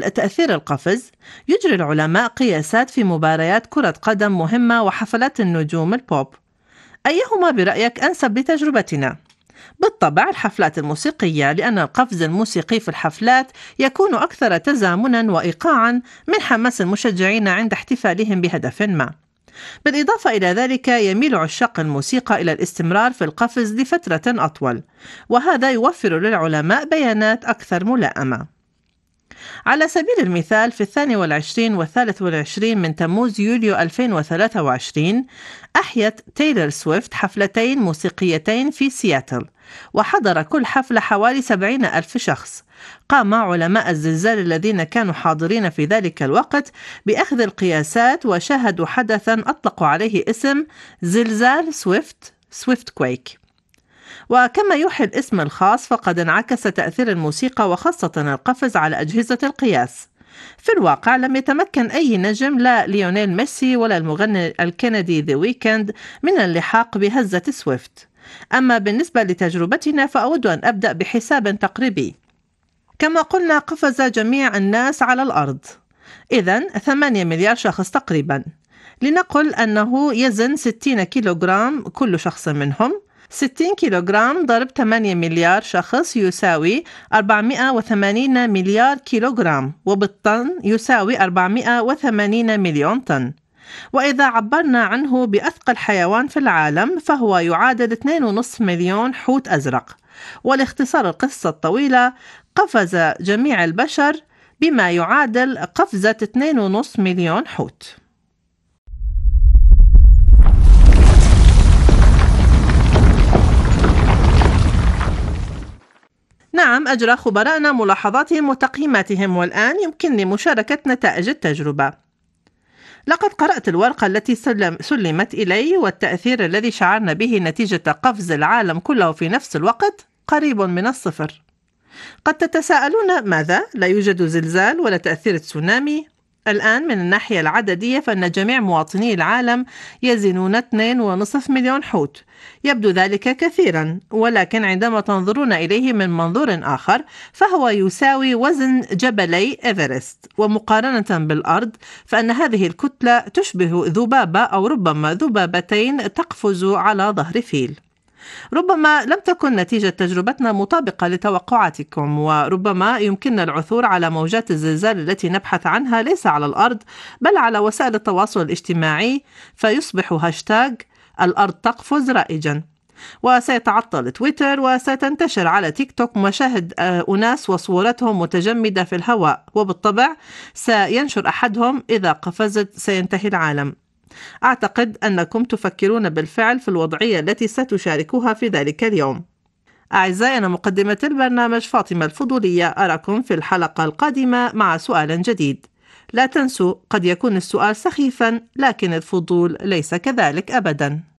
حول تأثير القفز، يجري العلماء قياسات في مباريات كرة قدم مهمة وحفلات النجوم البوب. أيهما برأيك أنسب لتجربتنا؟ بالطبع الحفلات الموسيقية، لأن القفز الموسيقي في الحفلات يكون أكثر تزامناً وإيقاعاً من حماس المشجعين عند احتفالهم بهدف ما. بالإضافة إلى ذلك يميل عشاق الموسيقى إلى الاستمرار في القفز لفترة أطول، وهذا يوفر للعلماء بيانات أكثر ملائمة. على سبيل المثال في 22 و 23 من تموز يوليو 2023 أحيت تايلور سويفت حفلتين موسيقيتين في سياتل، وحضر كل حفلة حوالي 70,000 شخص. قام علماء الزلزال الذين كانوا حاضرين في ذلك الوقت بأخذ القياسات، وشاهدوا حدثا أطلقوا عليه اسم زلزال سويفت كويك. وكما يوحي الاسم الخاص، فقد انعكس تأثير الموسيقى وخاصة القفز على أجهزة القياس. في الواقع لم يتمكن أي نجم، لا ليونيل ميسي ولا المغني الكندي ذا ويكند، من اللحاق بهزة سويفت. أما بالنسبة لتجربتنا فأود أن أبدأ بحساب تقريبي. كما قلنا قفز جميع الناس على الأرض، إذن 8 مليار شخص تقريبا. لنقل أنه يزن 60 كيلوغرام كل شخص منهم. 60 كيلوغرام ضرب 8 مليار شخص يساوي 480 مليار كيلوغرام، وبالطن يساوي 480 مليون طن. وإذا عبرنا عنه بأثقل حيوان في العالم فهو يعادل 2.5 مليون حوت أزرق. ولاختصار القصة الطويلة، قفز جميع البشر بما يعادل قفزة 2.5 مليون حوت. نعم، أجرى خبراءنا ملاحظاتهم وتقييماتهم، والآن يمكنني مشاركة نتائج التجربة. لقد قرأت الورقة التي سلمت إلي، والتأثير الذي شعرنا به نتيجة قفز العالم كله في نفس الوقت قريب من الصفر. قد تتساءلون ماذا؟ لا يوجد زلزال ولا تأثير تسونامي؟ الآن من الناحية العددية فإن جميع مواطني العالم يزنون 2.5 مليون حوت. يبدو ذلك كثيرا، ولكن عندما تنظرون إليه من منظور آخر فهو يساوي وزن جبلي إيفرست. ومقارنة بالأرض فإن هذه الكتلة تشبه ذبابة أو ربما ذبابتين تقفز على ظهر فيل. ربما لم تكن نتيجة تجربتنا مطابقة لتوقعاتكم، وربما يمكننا العثور على موجات الزلزال التي نبحث عنها ليس على الأرض بل على وسائل التواصل الاجتماعي، فيصبح هاشتاغ الأرض تقفز رائجا، وسيتعطل تويتر، وستنتشر على تيك توك مشاهد أناس وصورتهم متجمدة في الهواء، وبالطبع سينشر أحدهم إذا قفزت سينتهي العالم. أعتقد أنكم تفكرون بالفعل في الوضعية التي ستشاركوها في ذلك اليوم. أعزائي، أنا مقدمة البرنامج فاطمة الفضولية، أراكم في الحلقة القادمة مع سؤال جديد. لا تنسوا، قد يكون السؤال سخيفا لكن الفضول ليس كذلك أبدا.